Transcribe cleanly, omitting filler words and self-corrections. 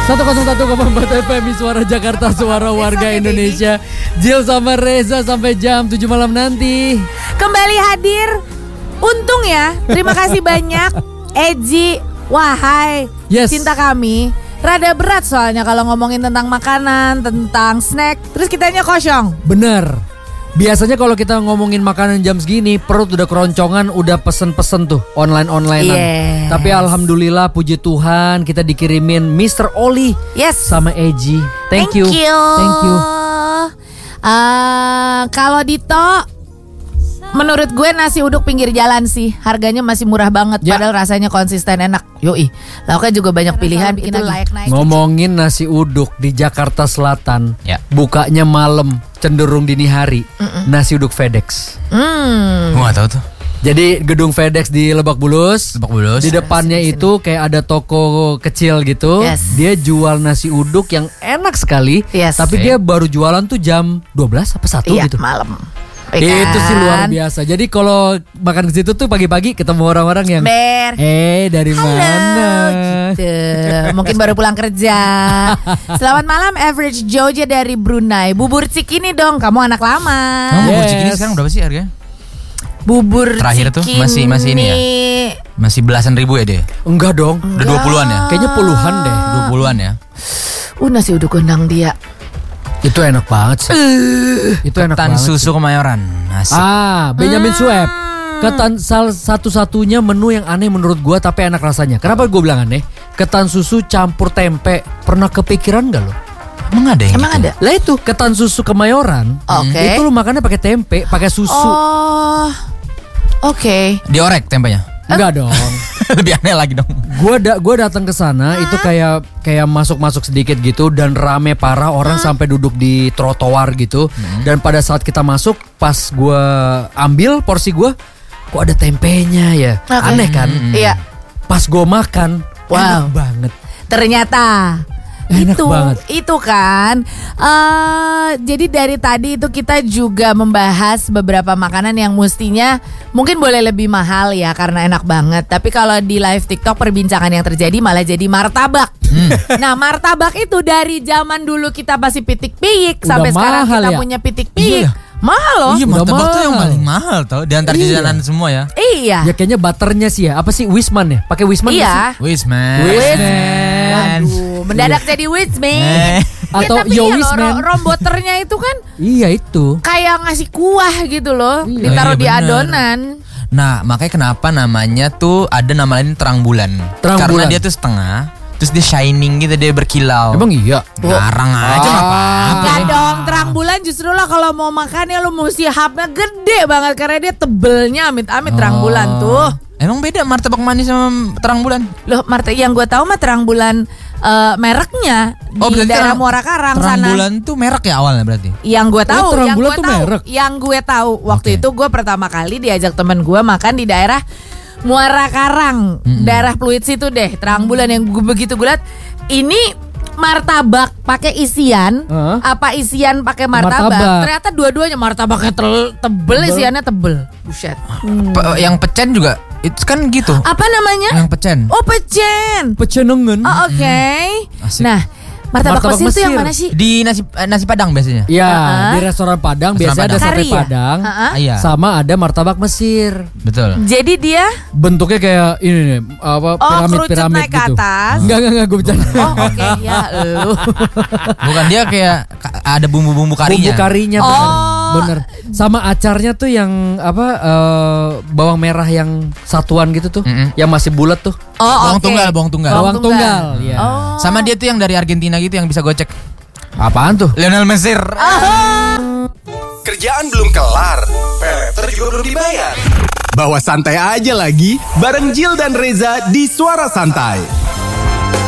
101,4 FM Suara Jakarta, suara warga Indonesia. Jill sama Reza sampai jam 7 malam nanti. Kembali hadir. Untung ya. Terima kasih banyak Eji, wahai cinta kami. Rada berat soalnya kalau ngomongin tentang makanan, tentang snack, terus kitanya kosong. Bener. Biasanya kalau kita ngomongin makanan jam segini, perut udah keroncongan, udah pesen-pesen tuh online-onlinean. Yes. Tapi alhamdulillah, puji Tuhan, kita dikirimin Mr. Oli sama Eji. Thank you. Thank you. Kalau Dito, menurut gue nasi uduk pinggir jalan sih. Harganya masih murah banget, padahal rasanya konsisten enak. Yoi, lauknya juga banyak pilihan, bikin layak naik. Ngomongin nasi uduk di Jakarta Selatan, bukanya malam, cenderung dini hari. Nasi uduk FedEx. Gue gak tahu tuh. Jadi gedung FedEx di Lebak Bulus. Di depannya itu kayak ada toko kecil gitu. Dia jual nasi uduk yang enak sekali. Tapi dia baru jualan tuh jam 12 apa 1 gitu. Malam. Itu sih luar biasa. Jadi kalau makan ke situ tuh pagi-pagi ketemu orang-orang yang dari mana? Gitu. Mungkin baru pulang kerja. Selamat malam Average Joja dari Brunei. Bubur cikini dong, kamu anak lama. Bubur cikini sekarang berapa sih harganya? Bubur terakhir tuh masih ini ya? Masih belasan ribu ya deh? Enggak dong. Udah 20-an ya? Kayaknya puluhan deh. 20-an ya? Nasi uduk gendang dia. Itu enak banget sih. Itu enak Ketan banget. susu Kemayoran. Asik. Benjamin Sueb. Ketan salah satu-satunya menu yang aneh menurut gua tapi enak rasanya. Kenapa gua bilang aneh? Ketan susu campur tempe. Pernah kepikiran gak lo? Emang ada yang Emang gitu? ada? Lah itu ketan susu Kemayoran. Itu lo makannya pakai tempe, pakai susu. Diorek tempenya? Enggak dong. Lebih aneh lagi dong. Gua datang ke sana itu kayak masuk sedikit gitu dan rame parah, orang sampai duduk di trotoar gitu. Dan pada saat kita masuk, pas gua ambil porsi gua, kok ada tempenya ya. Aneh kan? Iya. Pas gua makan, enak banget. Ternyata Enak banget. Itu kan jadi dari tadi itu kita juga membahas beberapa makanan yang mestinya mungkin boleh lebih mahal ya karena enak banget. Tapi kalau di live TikTok perbincangan yang terjadi malah jadi martabak. Nah martabak itu dari zaman dulu kita masih pitik-piyik sampai sekarang kita punya pitik-piyik. Mahal loh. Iya, martabak tuh yang paling mahal tau di antara jajanan semua ya. Iya. Ya kayaknya butternya sih ya. Apa sih Wisman ya? Pakai Wisman iya. Wisman. Waduh, mendadak jadi Wisman. Atau Yo Wisman. Romboternya itu kan iya itu. kayak ngasih kuah gitu loh. Ditaruh di adonan. Nah makanya kenapa namanya tuh ada nama lain terang bulan. Karena dia tuh setengah. Terus dia shining gitu, dia berkilau. Emang iya? Ngarang aja apa? Enggak dong, terang bulan justru lah kalau mau makannya lo mesti hapnya gede banget karena dia tebelnya amit-amit terang bulan tuh. Emang beda martabak manis sama terang bulan? Loh, yang gue tahu mah terang bulan mereknya di daerah Muara Karang terang sana. Terang bulan tuh merek ya awalnya berarti? Yang gue tahu, yang gue tahu waktu itu gue pertama kali diajak temen gue makan di daerah Muara Karang, daerah Pluit situ deh, terang bulan yang begitu gue liat ini martabak pakai isian, apa isian pakai martabak? Ternyata dua-duanya martabaknya tebel, isiannya tebel. Buset. Yang pecen juga, itu kan gitu. Apa namanya? Yang pecen. Oh pecen. Pecenengen. Oh oke. Nah. Martabak Mesir tuh yang mana sih? Di nasi Padang biasanya. Ya, di restoran Padang biasanya ada sate Padang, sama ada martabak Mesir. Betul. Jadi dia bentuknya kayak ini nih, apa piramid naik gitu. Ke atas. Enggak gue bercanda. Oh oke, ya lu. Bukan, dia kayak ada bumbu-bumbu karinya. Bumbu karinya bener. Sama acarnya tuh yang apa bawang merah yang satuan gitu tuh, yang masih bulat tuh. Bawang tunggal. Bawang tunggal. Ya. Sama dia tuh yang dari Argentina gitu yang bisa gocek. Apaan tuh? Lionel Messi. Kerjaan belum kelar, peleter juga belum dibayar. Bawa santai aja lagi, bareng Jill dan Reza di Suara Santai.